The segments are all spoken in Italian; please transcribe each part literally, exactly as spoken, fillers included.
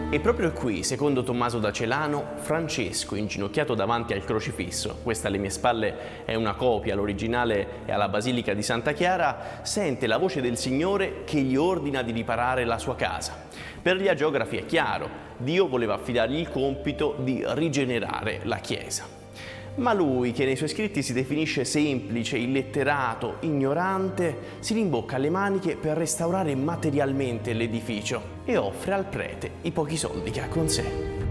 E proprio qui, secondo Tommaso da Celano, Francesco, inginocchiato davanti al crocifisso, questa alle mie spalle è una copia, l'originale è alla Basilica di Santa Chiara, sente la voce del Signore che gli ordina di riparare la sua casa. Per gli agiografi è chiaro, Dio voleva affidargli il compito di rigenerare la Chiesa. Ma lui, che nei suoi scritti si definisce semplice, illetterato, ignorante, si rimbocca le maniche per restaurare materialmente l'edificio e offre al prete i pochi soldi che ha con sé.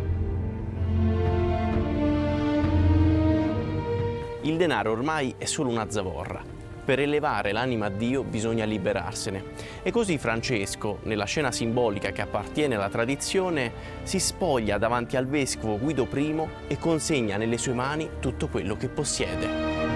Il denaro ormai è solo una zavorra. Per elevare l'anima a Dio bisogna liberarsene. E così Francesco, nella scena simbolica che appartiene alla tradizione, si spoglia davanti al vescovo Guido primo e consegna nelle sue mani tutto quello che possiede.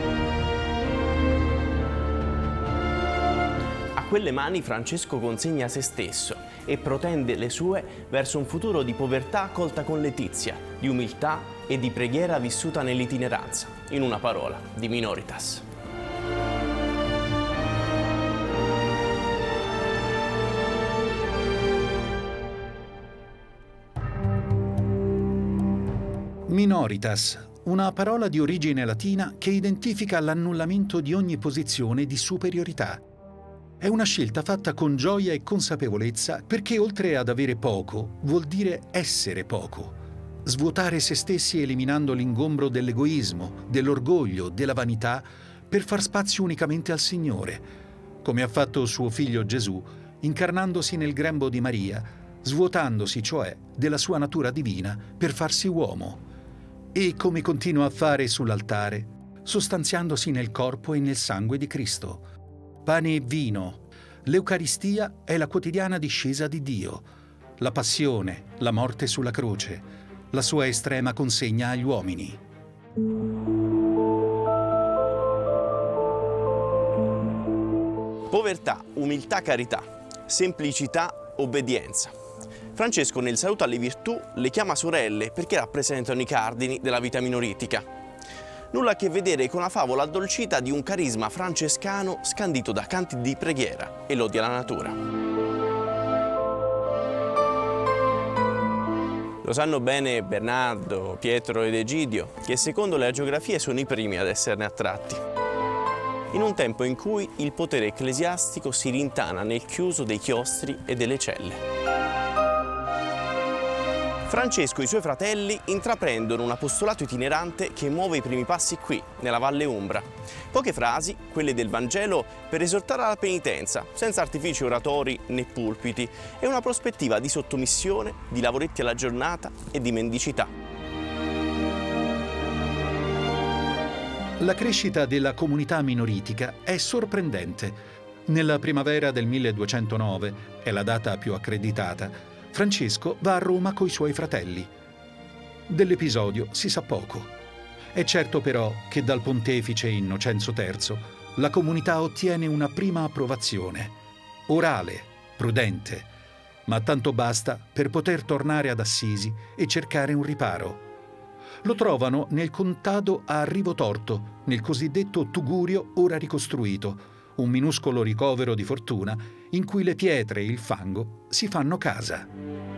A quelle mani Francesco consegna se stesso e protende le sue verso un futuro di povertà colta con letizia, di umiltà e di preghiera vissuta nell'itineranza. In una parola, di minoritas. Minoritas, una parola di origine latina che identifica l'annullamento di ogni posizione di superiorità. È una scelta fatta con gioia e consapevolezza perché oltre ad avere poco, vuol dire essere poco. Svuotare se stessi eliminando l'ingombro dell'egoismo, dell'orgoglio, della vanità per far spazio unicamente al Signore, come ha fatto suo figlio Gesù, incarnandosi nel grembo di Maria, svuotandosi cioè della sua natura divina per farsi uomo. E come continua a fare sull'altare, sostanziandosi nel corpo e nel sangue di Cristo. Pane e vino, l'Eucaristia è la quotidiana discesa di Dio, la passione, la morte sulla croce, la sua estrema consegna agli uomini. Povertà, umiltà, carità, semplicità, obbedienza. Francesco nel saluto alle virtù le chiama sorelle perché rappresentano i cardini della vita minoritica. Nulla a che vedere con la favola addolcita di un carisma francescano scandito da canti di preghiera e lodi alla natura. Lo sanno bene Bernardo, Pietro ed Egidio, che secondo le agiografie sono i primi ad esserne attratti. In un tempo in cui il potere ecclesiastico si rintana nel chiuso dei chiostri e delle celle. Francesco e i suoi fratelli intraprendono un apostolato itinerante che muove i primi passi qui, nella Valle Umbra. Poche frasi, quelle del Vangelo, per esortare alla penitenza, senza artifici oratori né pulpiti, e una prospettiva di sottomissione, di lavoretti alla giornata e di mendicità. La crescita della comunità minoritica è sorprendente. Nella primavera del milleduecentonove, è la data più accreditata, Francesco va a Roma coi suoi fratelli. Dell'episodio si sa poco. È certo però che dal pontefice Innocenzo terzo la comunità ottiene una prima approvazione, orale, prudente, ma tanto basta per poter tornare ad Assisi e cercare un riparo. Lo trovano nel contado a Rivotorto, nel cosiddetto Tugurio ora ricostruito, un minuscolo ricovero di fortuna in cui le pietre e il fango si fanno casa.